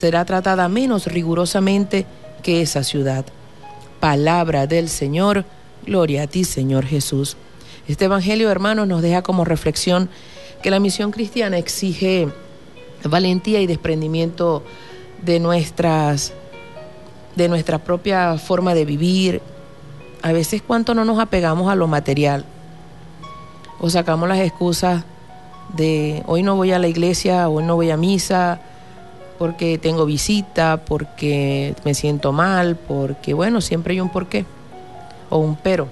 será tratada menos rigurosamente que esa ciudad. Palabra del Señor, gloria a ti, Señor Jesús. Este evangelio, hermanos, nos deja como reflexión que la misión cristiana exige valentía y desprendimiento de nuestra propia forma de vivir. A veces cuánto no nos apegamos a lo material o sacamos las excusas de hoy no voy a la iglesia, hoy no voy a misa porque tengo visita, porque me siento mal, porque bueno, siempre hay un porqué o un pero.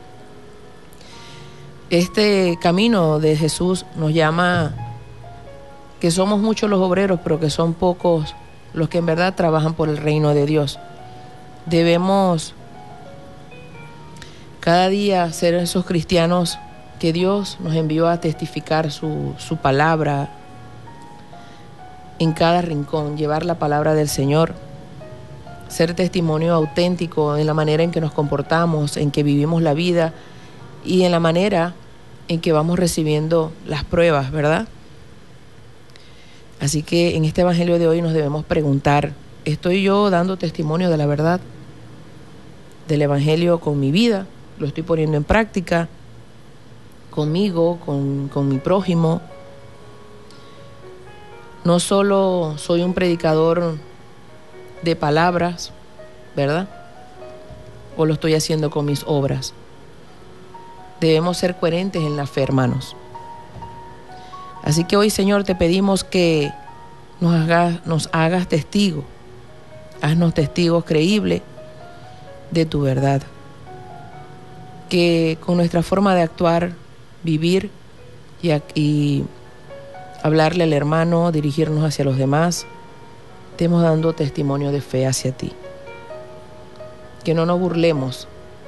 Este camino de Jesús nos llama que somos muchos los obreros, pero que son pocos los que en verdad trabajan por el reino de Dios. Debemos cada día ser esos cristianos que Dios nos envió a testificar su palabra en cada rincón, llevar la palabra del Señor, ser testimonio auténtico en la manera en que nos comportamos, en que vivimos la vida y en la manera en que vamos recibiendo las pruebas, ¿verdad? Así que en este evangelio de hoy nos debemos preguntar, ¿estoy yo dando testimonio de la verdad del evangelio con mi vida? ¿Lo estoy poniendo en práctica conmigo, con mi prójimo? No solo soy un predicador de palabras, ¿verdad? ¿O lo estoy haciendo con mis obras? Debemos ser coherentes en la fe, hermanos. Así que hoy, Señor, te pedimos que nos hagas testigos. Haznos testigos creíbles de tu verdad. Que con nuestra forma de actuar, vivir y hablarle al hermano, dirigirnos hacia los demás, estemos dando testimonio de fe hacia ti. Que no nos burlemos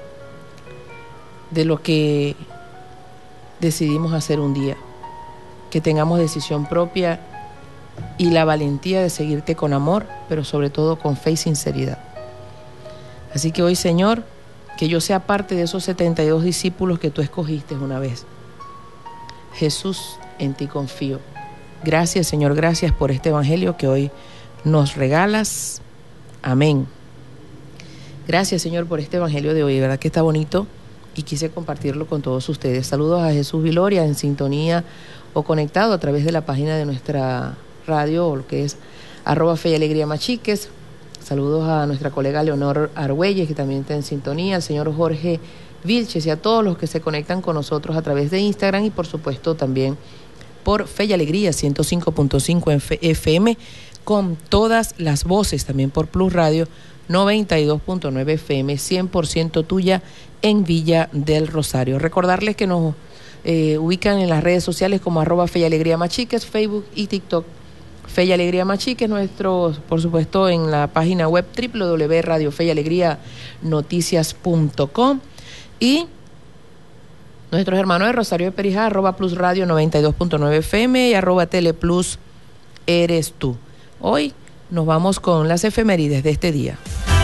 de lo que decidimos hacer un día. Que tengamos decisión propia y la valentía de seguirte con amor, pero sobre todo con fe y sinceridad. Así que hoy, Señor, que yo sea parte de esos 72 discípulos que tú escogiste una vez. Jesús, en ti confío. Gracias, Señor, gracias por este evangelio que hoy nos regalas. Amén. Gracias, Señor, por este evangelio de hoy. De verdad que está bonito y quise compartirlo con todos ustedes. Saludos a Jesús Viloria en sintonía o conectado a través de la página de nuestra radio, o lo que es @FeyAlegriaMachiques. Saludos a nuestra colega Leonor Argüelles, que también está en sintonía, al señor Jorge Vilches y a todos los que se conectan con nosotros a través de Instagram y por supuesto también por Fe y Alegría 105.5 en FM con todas las voces, también por Plus Radio 92.9 FM, 100% tuya en Villa del Rosario. Recordarles que nos ubican en las redes sociales como @Fe y Alegría Machiques, Facebook y TikTok. Fe y Alegría Machiques, nuestros, por supuesto, en la página web www.radiofeyalegrianoticias.com y nuestros hermanos de Rosario de Perijá, @Plus Radio 92.9 FM y @Teleplus eres tú. Hoy nos vamos con las efemérides de este día.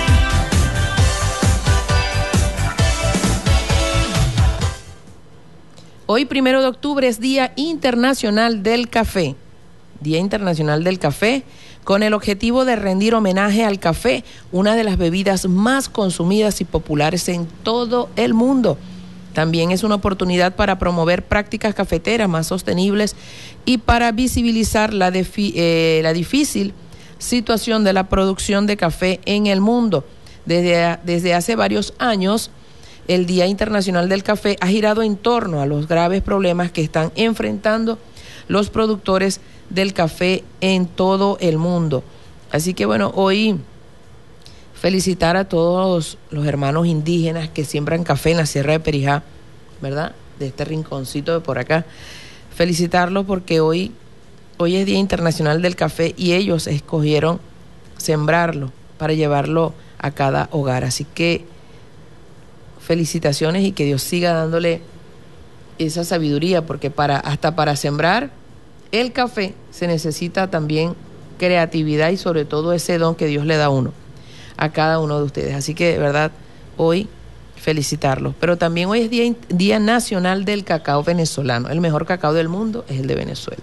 Hoy, 1 de octubre, es Día Internacional del Café. Día Internacional del Café, con el objetivo de rendir homenaje al café, una de las bebidas más consumidas y populares en todo el mundo. También es una oportunidad para promover prácticas cafeteras más sostenibles y para visibilizar la difícil situación de la producción de café en el mundo. Desde hace varios años, el Día Internacional del Café ha girado en torno a los graves problemas que están enfrentando los productores del café en todo el mundo. Así que bueno, hoy felicitar a todos los hermanos indígenas que siembran café en la Sierra de Perijá, ¿verdad? De este rinconcito de por acá. Felicitarlos porque hoy es Día Internacional del Café y ellos escogieron sembrarlo para llevarlo a cada hogar. Así que felicitaciones y que Dios siga dándole esa sabiduría, porque hasta para sembrar el café se necesita también creatividad y sobre todo ese don que Dios le da a cada uno de ustedes. Así que de verdad hoy felicitarlos. Pero también hoy es Día Nacional del Cacao Venezolano. El mejor cacao del mundo es el de Venezuela.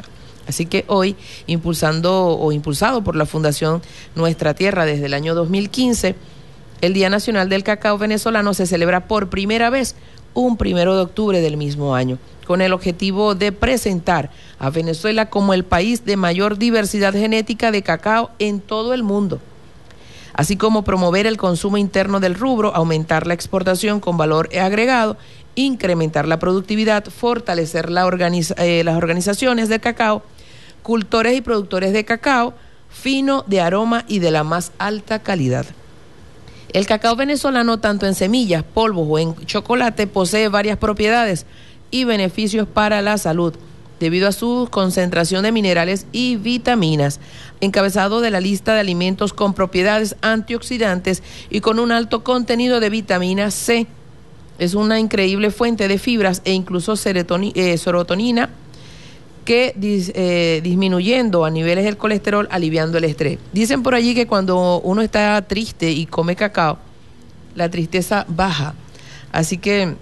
Así que hoy, impulsado por la Fundación Nuestra Tierra desde el año 2015, el Día Nacional del Cacao Venezolano se celebra por primera vez un 1 de octubre del mismo año, con el objetivo de presentar a Venezuela como el país de mayor diversidad genética de cacao en todo el mundo, así como promover el consumo interno del rubro, aumentar la exportación con valor agregado, incrementar la productividad, fortalecer las organizaciones de cacao, cultores y productores de cacao fino, de aroma y de la más alta calidad. El cacao venezolano, tanto en semillas, polvos o en chocolate, posee varias propiedades y beneficios para la salud, debido a su concentración de minerales y vitaminas, encabezado de la lista de alimentos con propiedades antioxidantes y con un alto contenido de vitamina C. Es una increíble fuente de fibras e incluso serotonina, que disminuyendo a niveles el colesterol, aliviando el estrés. Dicen por allí que cuando uno está triste y come cacao, la tristeza baja. Así que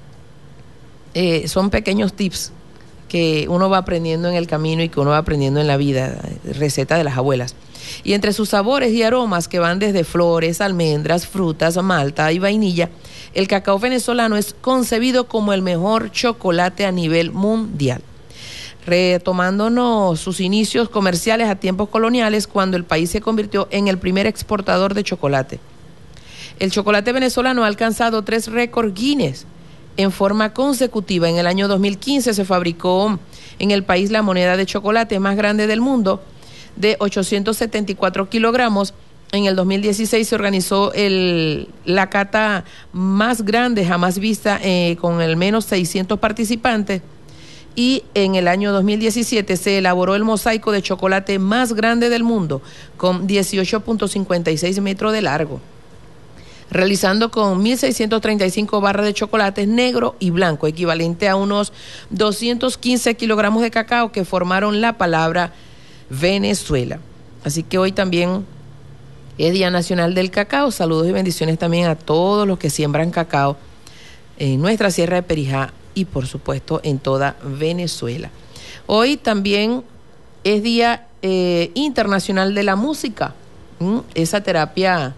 son pequeños tips que uno va aprendiendo en el camino y que uno va aprendiendo en la vida, receta de las abuelas. Y entre sus sabores y aromas que van desde flores, almendras, frutas, malta y vainilla, el cacao venezolano es concebido como el mejor chocolate a nivel mundial, retomándonos sus inicios comerciales a tiempos coloniales, cuando el país se convirtió en el primer exportador de chocolate. El chocolate venezolano ha alcanzado 3 récords Guinness en forma consecutiva. En el año 2015 se fabricó en el país la moneda de chocolate más grande del mundo, de 874 kilogramos. En el 2016 se organizó la cata más grande jamás vista, con al menos 600 participantes. Y en el año 2017 se elaboró el mosaico de chocolate más grande del mundo, con 18.56 metros de largo, realizando con 1.635 barras de chocolate negro y blanco, equivalente a unos 215 kilogramos de cacao, que formaron la palabra Venezuela. Así que hoy también es Día Nacional del Cacao. Saludos y bendiciones también a todos los que siembran cacao en nuestra Sierra de Perijá y por supuesto en toda Venezuela. Hoy también es Día Internacional de la Música, esa terapia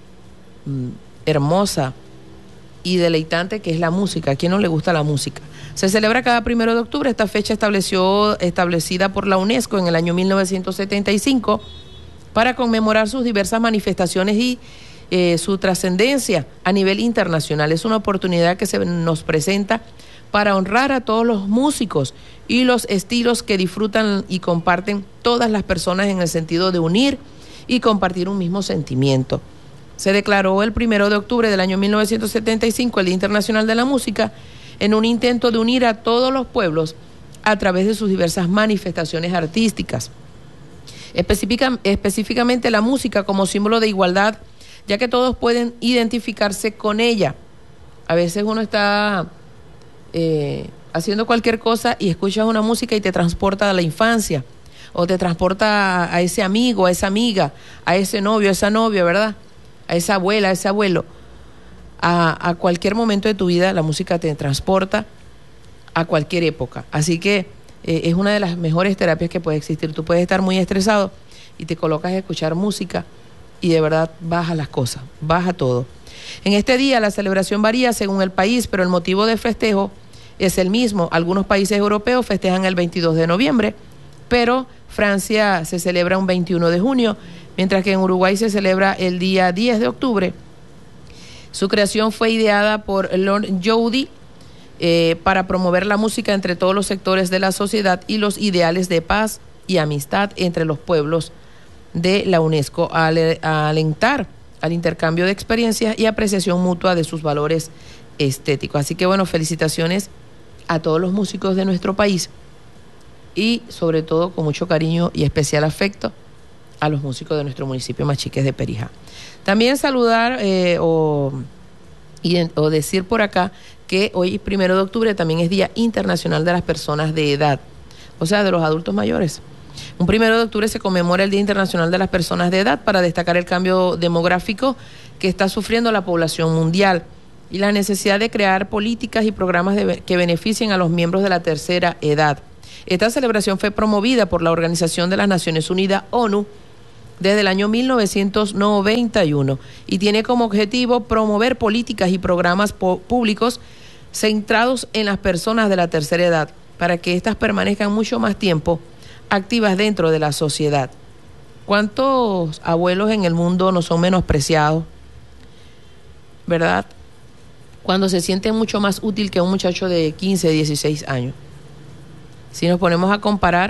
hermosa y deleitante que es la música. ¿A quién no le gusta la música? Se celebra cada 1 de octubre. Esta fecha establecida por la UNESCO en el año 1975 para conmemorar sus diversas manifestaciones y su trascendencia a nivel internacional. Es una oportunidad que se nos presenta para honrar a todos los músicos y los estilos que disfrutan y comparten todas las personas, en el sentido de unir y compartir un mismo sentimiento. Se declaró el 1 de octubre del año 1975 el Día Internacional de la Música, en un intento de unir a todos los pueblos a través de sus diversas manifestaciones artísticas. Específicamente la música como símbolo de igualdad, ya que todos pueden identificarse con ella. A veces uno está haciendo cualquier cosa y escuchas una música y te transporta a la infancia, o te transporta a ese amigo, a esa amiga, a ese novio, a esa novia, ¿verdad? A esa abuela, a ese abuelo. A cualquier momento de tu vida la música te transporta a cualquier época. Así que es una de las mejores terapias que puede existir. Tú puedes estar muy estresado y te colocas a escuchar música y de verdad baja las cosas, baja todo. En este día la celebración varía según el país, pero el motivo de festejo es el mismo. Algunos países europeos festejan el 22 de noviembre, pero Francia se celebra un 21 de junio, mientras que en Uruguay se celebra el día 10 de octubre. Su creación fue ideada por Lord Jody para promover la música entre todos los sectores de la sociedad y los ideales de paz y amistad entre los pueblos de la UNESCO, a alentar al intercambio de experiencias y apreciación mutua de sus valores estéticos. Así que bueno, felicitaciones a todos los músicos de nuestro país y sobre todo con mucho cariño y especial afecto a los músicos de nuestro municipio Machiques de Perijá. También saludar o decir por acá que hoy 1 de octubre también es Día Internacional de las Personas de Edad, o sea, de los adultos mayores. Un 1 de octubre se conmemora el Día Internacional de las Personas de Edad para destacar el cambio demográfico que está sufriendo la población mundial y la necesidad de crear políticas y programas que beneficien a los miembros de la tercera edad. Esta celebración fue promovida por la Organización de las Naciones Unidas, ONU, desde el año 1991 y tiene como objetivo promover políticas y programas públicos centrados en las personas de la tercera edad para que éstas permanezcan mucho más tiempo activas dentro de la sociedad. ¿Cuántos abuelos en el mundo no son menospreciados? ¿Verdad? Cuando se sienten mucho más útil que un muchacho de 15, 16 años. Si nos ponemos a comparar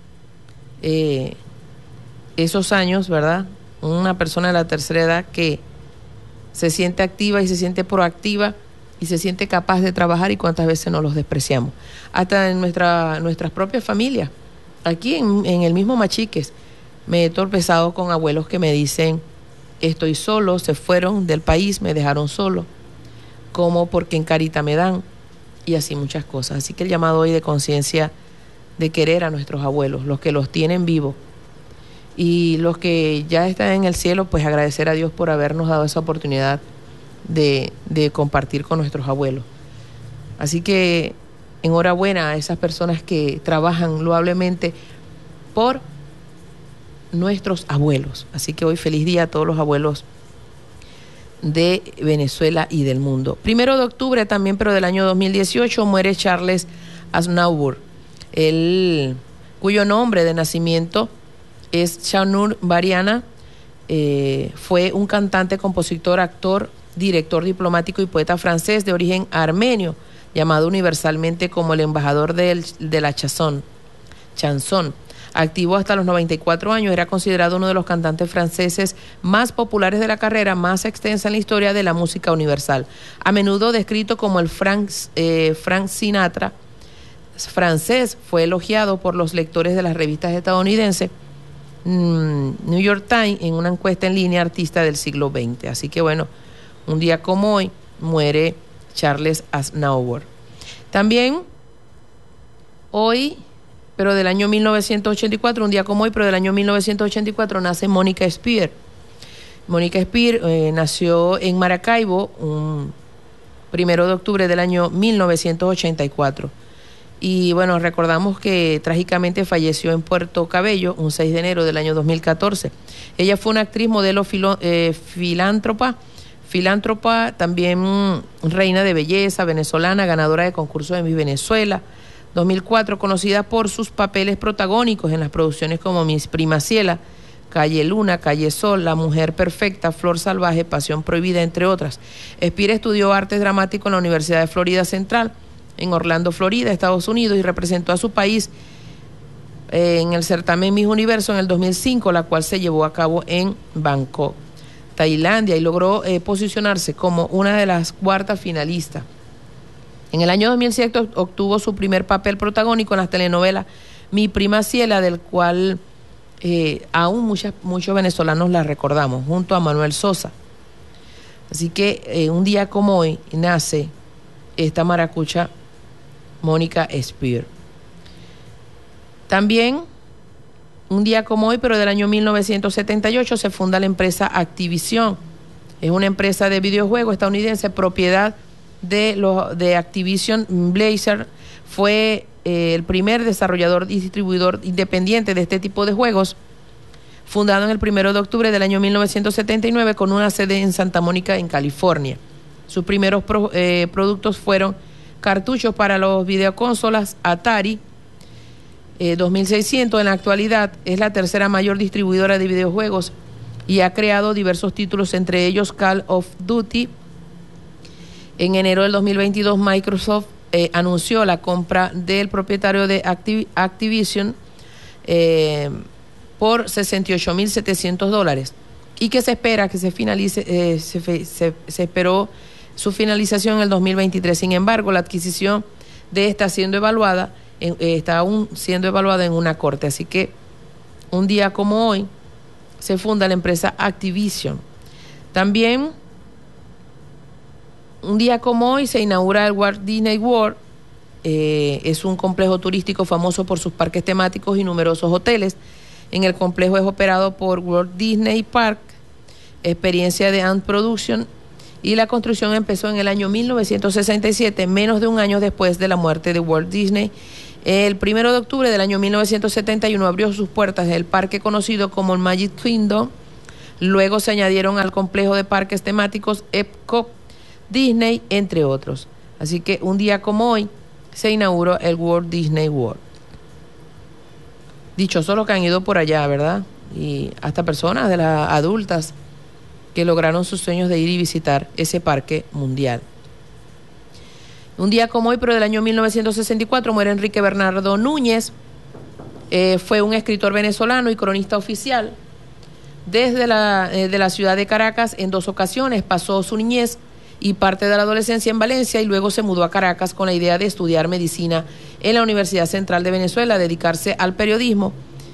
esos años, ¿verdad? Una persona de la tercera edad que se siente activa y se siente proactiva y se siente capaz de trabajar, y cuántas veces nos los despreciamos. Hasta en nuestras propias familias. Aquí en el mismo Machiques me he tropezado con abuelos que me dicen: estoy solo, se fueron del país, me dejaron solo, como porque en carita me dan, y así muchas cosas. Así que el llamado hoy de conciencia de querer a nuestros abuelos, los que los tienen vivos, y los que ya están en el cielo, pues agradecer a Dios por habernos dado esa oportunidad de compartir con nuestros abuelos. Así que enhorabuena a esas personas que trabajan loablemente por nuestros abuelos. Así que hoy feliz día a todos los abuelos de Venezuela y del mundo. 1 de octubre también, pero del año 2018, muere Charles Aznavour, cuyo nombre de nacimiento es Shahnur Bariana. Fue un cantante, compositor, actor, director diplomático y poeta francés de origen armenio, llamado universalmente como el embajador de la chanson. Activo hasta los 94 años, era considerado uno de los cantantes franceses más populares de la carrera más extensa en la historia de la música universal. A menudo descrito como el Frank Sinatra francés, fue elogiado por los lectores de las revistas estadounidenses New York Times en una encuesta en línea artista del siglo XX. Así que bueno, un día como hoy muere Charles Aznavour. También hoy, pero del año 1984, un día como hoy, pero del año 1984, nace Mónica Spear. Mónica Spear nació en Maracaibo un 1 de octubre del año 1984. Y bueno, recordamos que trágicamente falleció en Puerto Cabello un 6 de enero del año 2014. Ella fue una actriz, modelo, filántropa, también reina de belleza venezolana, ganadora de concursos de Miss Venezuela 2004, conocida por sus papeles protagónicos en las producciones como Miss Primaciela, Calle Luna, Calle Sol, La Mujer Perfecta, Flor Salvaje, Pasión Prohibida, entre otras. Spear estudió artes dramáticas en la Universidad de Florida Central, en Orlando, Florida, Estados Unidos, y representó a su país en el certamen Miss Universo en el 2005, la cual se llevó a cabo en Bangkok, Tailandia, y logró posicionarse como una de las cuartas finalistas. En el año 2007 obtuvo su primer papel protagónico en las telenovelas Mi Prima Ciela, del cual aún muchos venezolanos la recordamos, junto a Manuel Sosa. Así que un día como hoy nace esta maracucha Mónica Spear. También un día como hoy, pero del año 1978, se funda la empresa Activision. Es una empresa de videojuegos estadounidense, propiedad de Activision Blizzard. Fue el primer desarrollador y distribuidor independiente de este tipo de juegos, fundado en el 1 de octubre del año 1979 con una sede en Santa Mónica, en California. Sus primeros productos fueron cartuchos para los videoconsolas Atari 2600. En la actualidad es la tercera mayor distribuidora de videojuegos y ha creado diversos títulos, entre ellos Call of Duty. En enero del 2022, Microsoft anunció la compra del propietario de Activision por $68,700, y que se espera que se finalice, se esperó su finalización en el 2023. Sin embargo, la adquisición de esta está aún siendo evaluada en una corte. Así que un día como hoy se funda la empresa Activision. También un día como hoy se inaugura el Walt Disney World. Es un complejo turístico famoso por sus parques temáticos y numerosos hoteles. En el complejo es operado por Walt Disney Park, experiencia de Ant Production, y la construcción empezó en el año 1967, menos de un año después de la muerte de Walt Disney. El 1 de octubre del año 1971 abrió sus puertas el parque conocido como el Magic Kingdom. Luego se añadieron al complejo de parques temáticos Epcot, Disney, entre otros. Así que un día como hoy se inauguró el Walt Disney World. Dichosos los que han ido por allá, ¿verdad? Y hasta personas de las adultas que lograron sus sueños de ir y visitar ese parque mundial. Un día como hoy, pero del año 1964, muere Enrique Bernardo Núñez. Fue un escritor venezolano y cronista oficial. Desde de la ciudad de Caracas, en 2 ocasiones pasó su niñez y parte de la adolescencia en Valencia, y luego se mudó a Caracas con la idea de estudiar medicina en la Universidad Central de Venezuela, dedicarse al periodismo.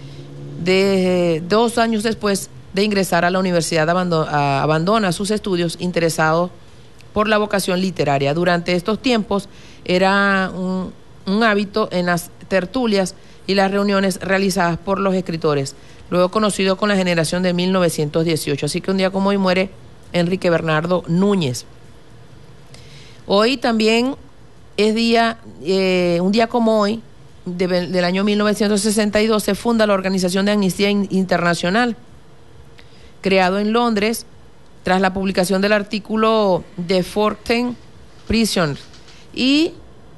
2 años después de ingresar a la universidad, abandona sus estudios interesado por la vocación literaria. Durante estos tiempos era un hábito en las tertulias y las reuniones realizadas por los escritores, luego conocido con la generación de 1918. Así que un día como hoy muere Enrique Bernardo Núñez. Hoy también es un día como hoy, del año 1962, se funda la Organización de Amnistía Internacional, creado en Londres tras la publicación del artículo de 14 Prisoners. Y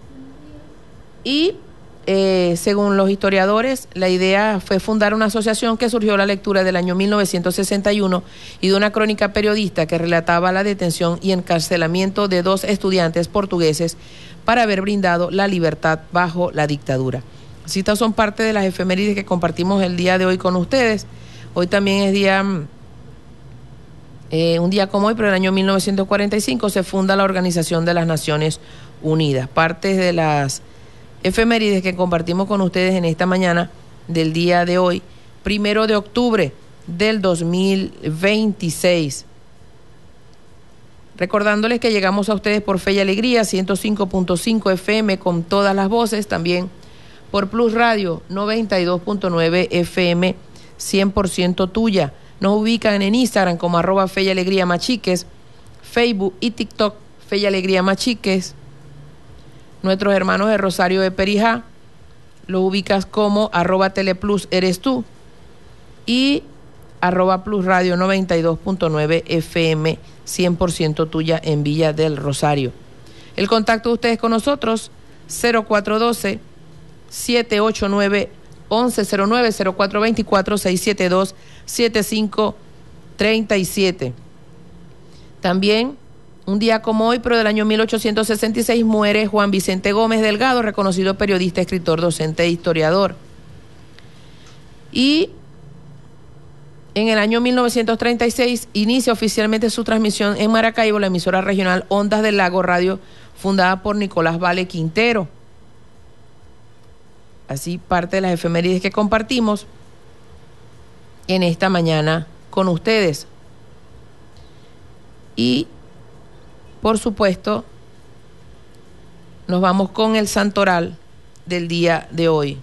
según los historiadores, la idea fue fundar una asociación que surgió a la lectura del año 1961 y de una crónica periodista que relataba la detención y encarcelamiento de 2 estudiantes portugueses para haber brindado la libertad bajo la dictadura. Así, estas son parte de las efemérides que compartimos el día de hoy con ustedes. Hoy también es un día como hoy, pero en el año 1945 se funda la Organización de las Naciones Unidas. Parte de las efemérides que compartimos con ustedes en esta mañana del día de hoy, 1 de octubre del 2026. Recordándoles que llegamos a ustedes por Fe y Alegría, 105.5 FM con todas las voces, también por Plus Radio, 92.9 FM, 100% tuya. Nos ubican en Instagram como @Fe y Alegría Machiques, Facebook y TikTok Fe y Alegría Machiques. Nuestros hermanos de Rosario de Perijá los ubicas como @Teleplus eres tú y @Plus Radio 92.9 FM, 100% tuya en Villa del Rosario. El contacto de ustedes con nosotros, 0412-789-1109, 0424-672-7537. También, un día como hoy, pero del año 1866, muere Juan Vicente Gómez Delgado, reconocido periodista, escritor, docente e historiador. Y en el año 1936 inicia oficialmente su transmisión en Maracaibo la emisora regional Ondas del Lago Radio, fundada por Nicolás Vale Quintero. Así, parte de las efemérides que compartimos en esta mañana con ustedes. Y por supuesto, nos vamos con el santoral del día de hoy.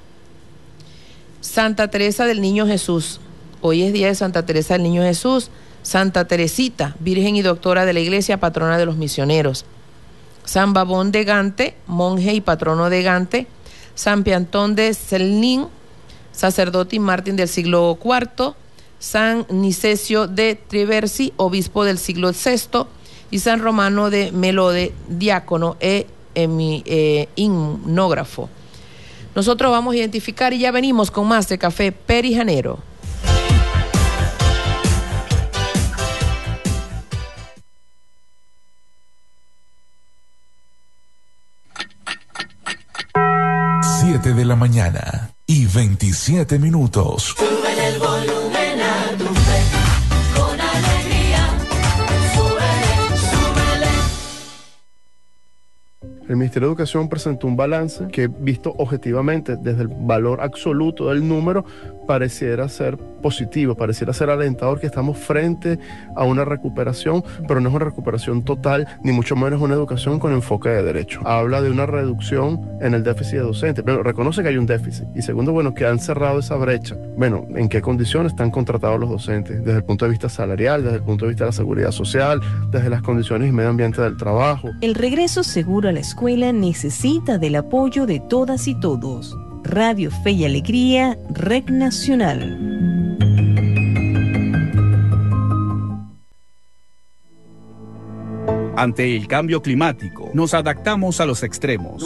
Santa Teresa del Niño Jesús. Hoy es día de Santa Teresa del Niño Jesús. Santa Teresita, Virgen y Doctora de la Iglesia, patrona de los misioneros. San Babón de Gante, monje y patrono de Gante. San Piantón de Celnín, sacerdote y mártir del siglo IV. San Nicesio de Triversi, obispo del siglo VI. Y San Romano de Melode, diácono e himnógrafo. Nosotros vamos a identificar y ya venimos con más de Café Perijanero. Siete de la mañana y 27 minutos. Sube el volumen a tu fe, con alegría. Súbele. El Ministerio de Educación presentó un balance que, visto objetivamente desde el valor absoluto del número, pareciera ser positivo, pareciera ser alentador, que estamos frente a una recuperación, pero no es una recuperación total, ni mucho menos una educación con enfoque de derecho. Habla de una reducción en el déficit de docentes, pero reconoce que hay un déficit. Y segundo, bueno, que han cerrado esa brecha. Bueno, ¿en qué condiciones están contratados los docentes? Desde el punto de vista salarial, desde el punto de vista de la seguridad social, desde las condiciones y medio ambiente del trabajo. El regreso seguro a la escuela escuela necesita del apoyo de todas y todos. Radio Fe y Alegría, Red Nacional. Ante el cambio climático, nos adaptamos a los extremos.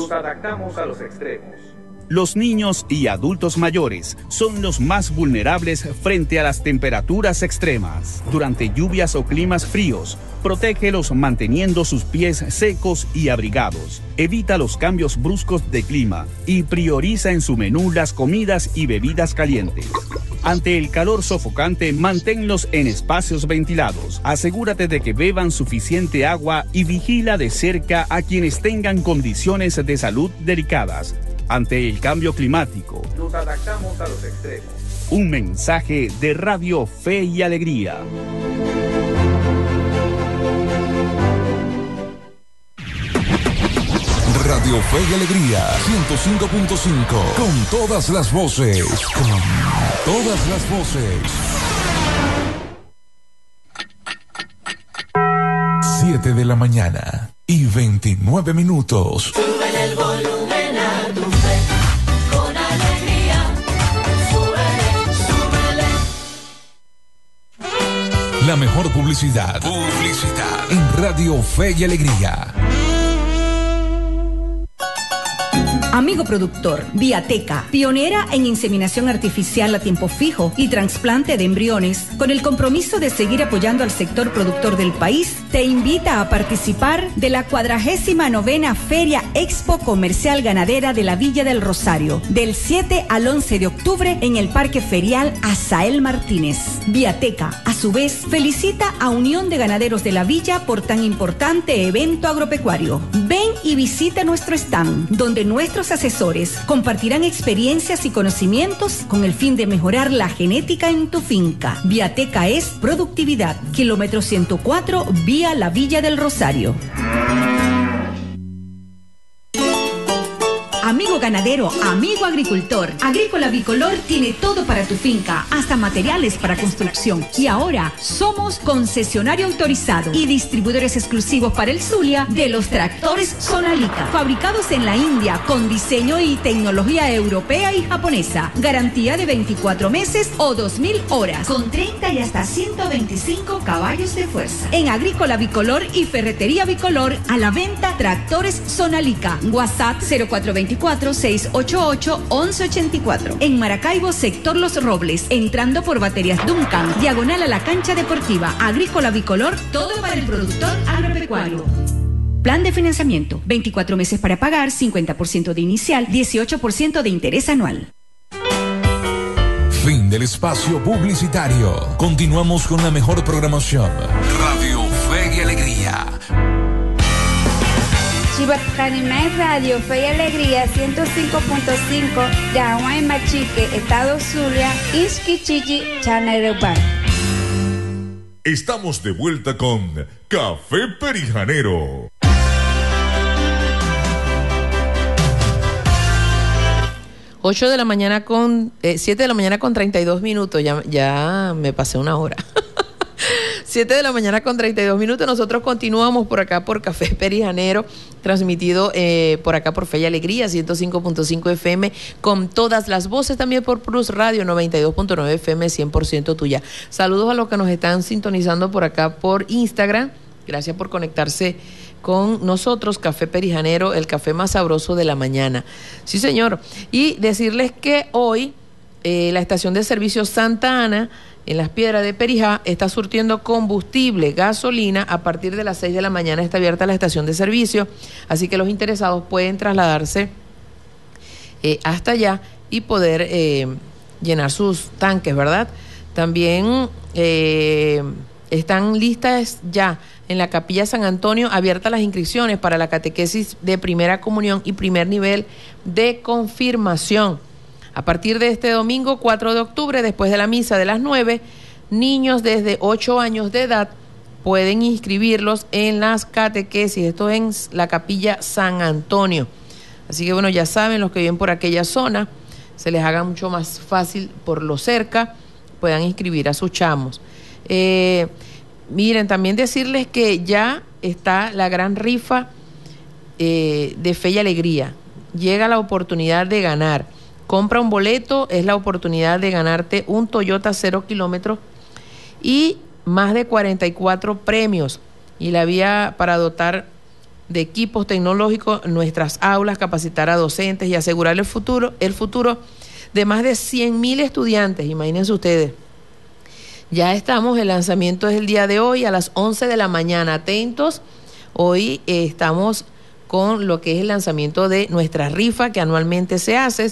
Los niños y adultos mayores son los más vulnerables frente a las temperaturas extremas. Durante lluvias o climas fríos, protégelos manteniendo sus pies secos y abrigados. Evita los cambios bruscos de clima y prioriza en su menú las comidas y bebidas calientes. Ante el calor sofocante, manténlos en espacios ventilados. Asegúrate de que beban suficiente agua y vigila de cerca a quienes tengan condiciones de salud delicadas. Ante el cambio climático, nos adaptamos a los extremos. Un mensaje de Radio Fe y Alegría. Radio Fe y Alegría 105.5. Con todas las voces. Con todas las voces. 7 de la mañana y 29 minutos. Sube el volumen a tu fe, con alegría. Súbele. La mejor publicidad. En Radio Fe y Alegría. Amigo productor, Viateca, pionera en inseminación artificial a tiempo fijo y trasplante de embriones, con el compromiso de seguir apoyando al sector productor del país, te invita a participar de la 49ª Feria Expo Comercial Ganadera de la Villa del Rosario, del 7 al 11 de octubre en el Parque Ferial Azael Martínez. Viateca, a su vez, felicita a Unión de Ganaderos de la Villa por tan importante evento agropecuario. Ven y visita nuestro stand, donde nuestros asesores compartirán experiencias y conocimientos con el fin de mejorar la genética en tu finca. Viateca es productividad. Kilómetro 104, vía la Villa del Rosario. Amigo ganadero, amigo agricultor, Agrícola Bicolor tiene todo para tu finca, hasta materiales para construcción. Y ahora somos concesionario autorizado y distribuidores exclusivos para el Zulia de los tractores Sonalica, fabricados en la India con diseño y tecnología europea y japonesa. Garantía de 24 meses o 2.000 horas, con 30 y hasta 125 caballos de fuerza. En Agrícola Bicolor y Ferretería Bicolor, a la venta tractores Sonalica. WhatsApp 0424-688-1184. En Maracaibo, sector Los Robles, entrando por Baterías Duncan, diagonal a la cancha deportiva. Agrícola Bicolor, todo para el productor agropecuario. Plan de financiamiento, 24 meses para pagar, 50% de inicial, 18% de interés anual. Fin del espacio publicitario. Continuamos con la mejor programación. Radio Fe y Alegría. Chibacanimé Radio Fe y Alegría 105.5 de Agua en Machique, Estado Zulia, Isquichichi, Chanerupan. Estamos de vuelta con Café Perijanero. Siete de la mañana con 32 minutos, ya me pasé una hora. 7 de la mañana con 32 minutos, nosotros continuamos por acá por Café Perijanero, transmitido por acá por Fe y Alegría, 105.5 FM, con todas las voces, también por Plus Radio, 92.9 FM, 100% tuya. Saludos a los que nos están sintonizando por acá por Instagram, gracias por conectarse con nosotros, Café Perijanero, el café más sabroso de la mañana. Sí, señor. Y decirles que hoy la estación de servicio Santa Ana, en Las Piedras de Perijá, está surtiendo combustible, gasolina, a partir de las 6 de la mañana está abierta la estación de servicio, así que los interesados pueden trasladarse hasta allá y poder llenar sus tanques, ¿verdad? También están listas ya en la Capilla San Antonio abiertas las inscripciones para la catequesis de primera comunión y primer nivel de confirmación. A partir de este domingo 4 de octubre, después de la misa de las 9, niños desde 8 años de edad pueden inscribirlos en las catequesis. Esto en la Capilla San Antonio. Así que bueno, ya saben, los que viven por aquella zona, se les haga mucho más fácil por lo cerca, puedan inscribir a sus chamos. Miren, también decirles que ya está la gran rifa de Fe y Alegría. Llega la oportunidad de ganar. Compra un boleto, es la oportunidad de ganarte un Toyota 0 kilómetros y más de 44 premios. Y la vía para dotar de equipos tecnológicos nuestras aulas, capacitar a docentes y asegurar el futuro de más de 100,000 estudiantes. Imagínense ustedes. Ya estamos, el lanzamiento es el día de hoy a las 11 de la mañana. Atentos, hoy estamos con lo que es el lanzamiento de nuestra rifa que anualmente se hace.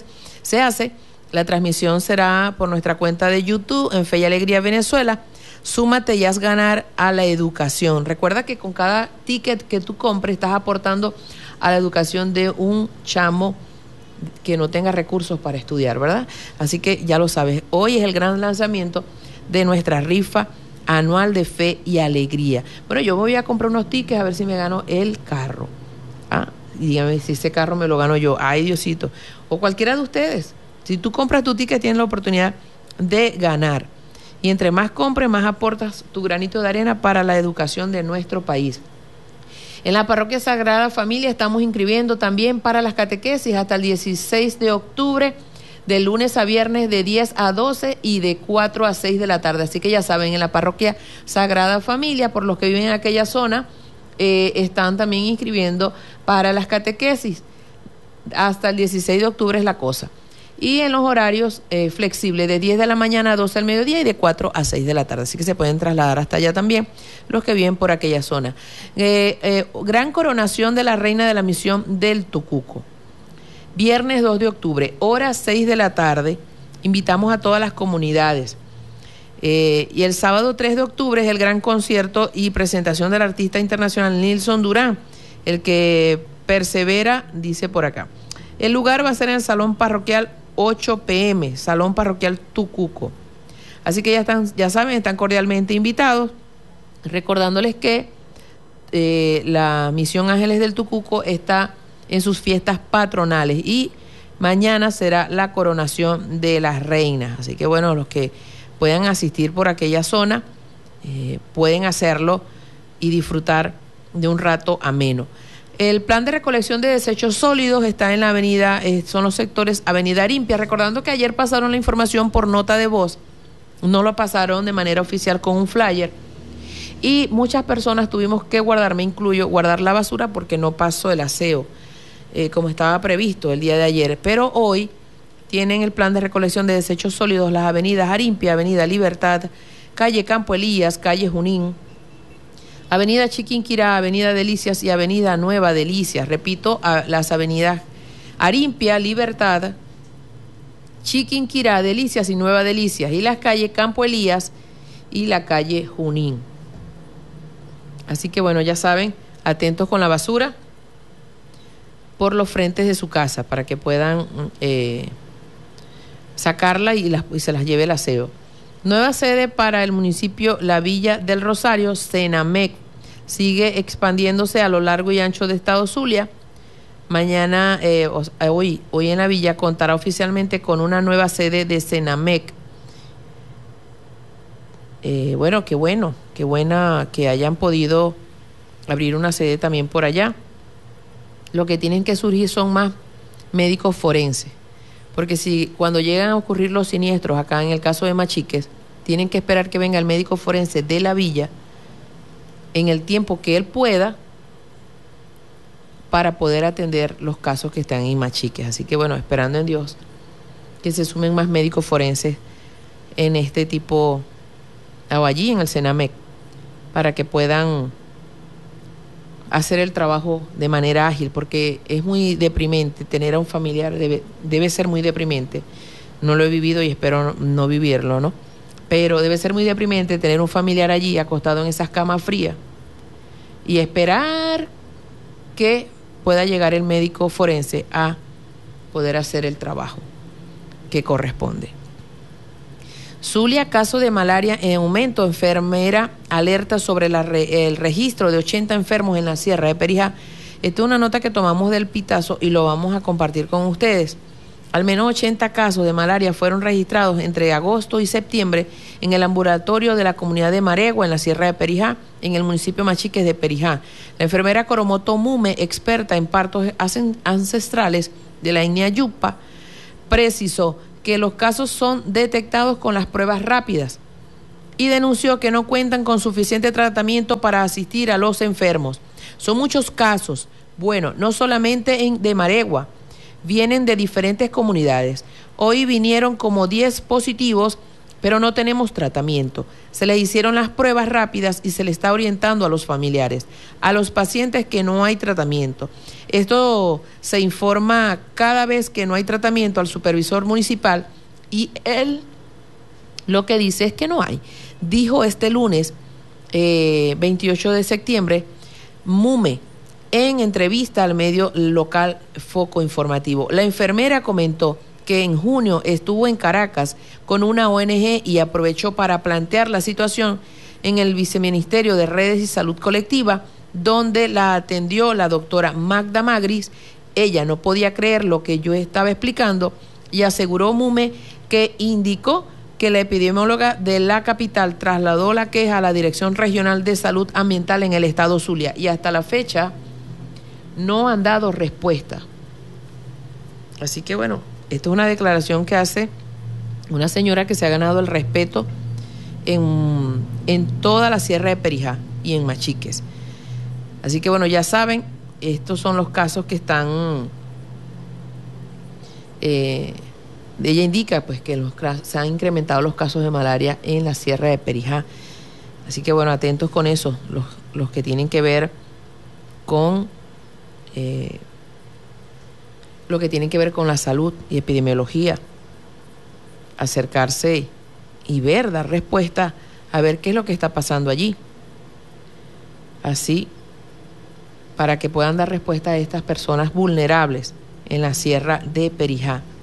La transmisión será por nuestra cuenta de YouTube en Fe y Alegría Venezuela. Súmate y haz ganar a la educación. Recuerda que con cada ticket que tú compres estás aportando a la educación de un chamo que no tenga recursos para estudiar, ¿verdad? Así que ya lo sabes, hoy es el gran lanzamiento de nuestra rifa anual de Fe y Alegría. Bueno, yo me voy a comprar unos tickets a ver si me gano el carro. Y dígame si ese carro me lo gano yo. Ay, Diosito. O cualquiera de ustedes. Si tú compras tu ticket, tienes la oportunidad de ganar. Y entre más compres, más aportas tu granito de arena para la educación de nuestro país. En la Parroquia Sagrada Familia estamos inscribiendo también para las catequesis hasta el 16 de octubre, de lunes a viernes de 10 a 12 y de 4 a 6 de la tarde. Así que ya saben, en la Parroquia Sagrada Familia, por los que viven en aquella zona, están también inscribiendo para las catequesis. Hasta el 16 de octubre es la cosa. Y en los horarios flexibles, de 10 de la mañana a 12 del mediodía y de 4 a 6 de la tarde. Así que se pueden trasladar hasta allá también los que viven por aquella zona. Gran coronación de la Reina de la Misión del Tucuco. Viernes 2 de octubre, hora 6 de la tarde. Invitamos a todas las comunidades. Y el sábado 3 de octubre es el gran concierto y presentación del artista internacional Nilson Durán, el que persevera, dice por acá. El lugar va a ser en el Salón Parroquial 8 p.m., Salón Parroquial Tucuco. Así que ya saben, están cordialmente invitados, recordándoles que la Misión Ángeles del Tucuco está en sus fiestas patronales y mañana será la coronación de las reinas. Así que bueno, los que puedan asistir por aquella zona, pueden hacerlo y disfrutar de un rato ameno. El plan de recolección de desechos sólidos está en la avenida, son los sectores Avenida Arimpia, recordando que ayer pasaron la información por nota de voz, no lo pasaron de manera oficial con un flyer, y muchas personas tuvimos que guardar, me incluyo, guardar la basura porque no pasó el aseo, como estaba previsto el día de ayer, pero hoy tienen el plan de recolección de desechos sólidos las avenidas Arimpia, Avenida Libertad, calle Campo Elías, calle Junín, Avenida Chiquinquirá, Avenida Delicias y Avenida Nueva Delicias. Repito, las avenidas Arimpia, Libertad, Chiquinquirá, Delicias y Nueva Delicias, y las calles Campo Elías y la calle Junín. Así que bueno, ya saben, atentos con la basura por los frentes de su casa para que puedan sacarla y se las lleve el aseo. Nueva sede para el municipio La Villa del Rosario, Senamec, sigue expandiéndose a lo largo y ancho de Estado Zulia. Mañana, hoy en la villa contará oficialmente con una nueva sede de Senamec. Qué buena que hayan podido abrir una sede también por allá. Lo que tienen que surgir son más médicos forenses. Porque si cuando llegan a ocurrir los siniestros, acá en el caso de Machiques, tienen que esperar que venga el médico forense de la villa en el tiempo que él pueda para poder atender los casos que están en Machiques. Así que bueno, esperando en Dios que se sumen más médicos forenses en este tipo, o allí en el Senamec, para que puedan hacer el trabajo de manera ágil, porque es muy deprimente tener a un familiar, debe ser muy deprimente. No lo he vivido y espero no vivirlo, ¿no? Pero debe ser muy deprimente tener un familiar allí acostado en esas camas frías y esperar que pueda llegar el médico forense a poder hacer el trabajo que corresponde. Zulia, caso de malaria en aumento. Enfermera alerta sobre el registro de 80 enfermos en la Sierra de Perijá. Esta es una nota que tomamos del Pitazo y lo vamos a compartir con ustedes. Al menos 80 casos de malaria fueron registrados entre agosto y septiembre en el ambulatorio de la comunidad de Maregua, en la Sierra de Perijá, en el municipio Machiques de Perijá. La enfermera Coromoto Mume, experta en partos ancestrales de la etnia Yupa, precisó que los casos son detectados con las pruebas rápidas y denunció que no cuentan con suficiente tratamiento para asistir a los enfermos. Son muchos casos, bueno, no solamente de Maregua, vienen de diferentes comunidades. Hoy vinieron como 10 positivos, pero no tenemos tratamiento. Se les hicieron las pruebas rápidas y se le está orientando a los familiares, a los pacientes que no hay tratamiento. Esto se informa cada vez que no hay tratamiento al supervisor municipal y él lo que dice es que no hay. Dijo este lunes, 28 de septiembre, Mume, en entrevista al medio local Foco Informativo. La enfermera comentó que en junio estuvo en Caracas con una ONG y aprovechó para plantear la situación en el Viceministerio de Redes y Salud Colectiva, donde la atendió la doctora Magda Magris. Ella no podía creer lo que yo estaba explicando y aseguró Mume que indicó que la epidemióloga de la capital trasladó la queja a la Dirección Regional de Salud Ambiental en el estado Zulia y hasta la fecha no han dado respuesta. Así que bueno, esto es una declaración que hace una señora que se ha ganado el respeto en toda la Sierra de Perijá y en Machiques. Así que bueno, ya saben, estos son los casos que están... ella indica pues que se han incrementado los casos de malaria en la Sierra de Perijá. Así que bueno, atentos con eso, los que tienen que ver con... lo que tiene que ver con la salud y epidemiología, acercarse y ver, dar respuesta a ver qué es lo que está pasando allí, así para que puedan dar respuesta a estas personas vulnerables en la Sierra de Perijá.